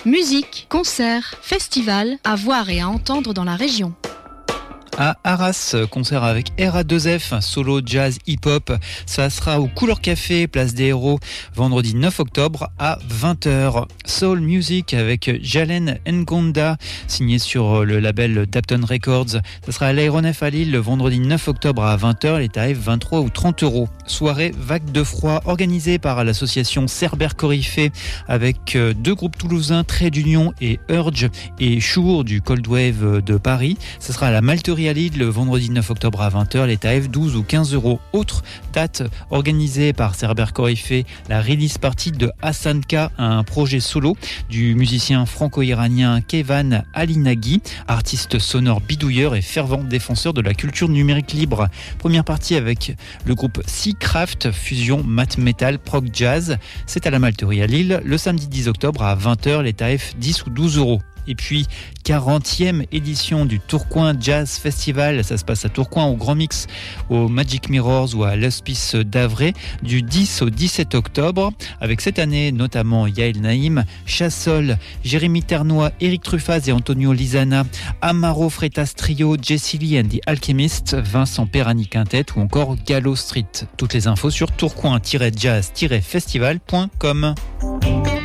Musique, concerts, festivals, à voir et à entendre dans la région. À Arras, concert avec RA2F, solo jazz hip-hop. Ça sera au Couleur Café, place des Héros, vendredi 9 octobre à 20h. Soul Music avec Jalen Ngonda, signé sur le label Dapton Records. Ça sera à l'Aéronef à Lille le vendredi 9 octobre à 20h, les tarifs 23 ou 30 euros. Soirée Vague de Froid organisée par l'association Cerbère Coryphée avec deux groupes toulousains, Trait d'Union et Urge, et Chour du Cold Wave de Paris. Ça sera à la Malterie à Lille le vendredi 9 octobre à 20h, les tarifs 12 ou 15 euros. Autre date organisée par Cerbère Coryphée, la release party de Hassan K, un projet solo du musicien franco-iranien Kevan Alinaghi, artiste sonore bidouilleur et fervent défenseur de la culture numérique libre. Première partie avec le groupe Seacraft, fusion math metal prog jazz. C'est à la Malterie à Lille le samedi 10 octobre à 20h, les tarifs 10 ou 12 euros. Et puis, 40e édition du Tourcoing Jazz Festival. Ça se passe à Tourcoing au Grand Mix, au Magic Mirrors ou à l'Hospice d'Avray du 10 au 17 octobre. Avec cette année, notamment Yael Naïm, Chassol, Jérémy Ternois, Eric Truffaz et Antonio Lizana, Amaro Freitas Trio, Jessie Lee and the Alchemist, Vincent Perani Quintet ou encore Gallo Street. Toutes les infos sur tourcoing-jazz-festival.com.